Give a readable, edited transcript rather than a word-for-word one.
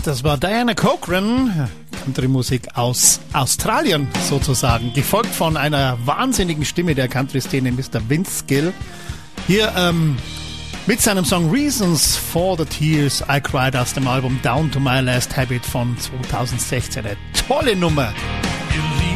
das war Diana Cochran, Country-Musik aus Australien sozusagen, gefolgt von einer wahnsinnigen Stimme der Country-Szene, Mr. Vince Gill. Hier mit seinem Song Reasons for the Tears I Cried aus dem Album Down to My Last Habit von 2016. Eine tolle Nummer.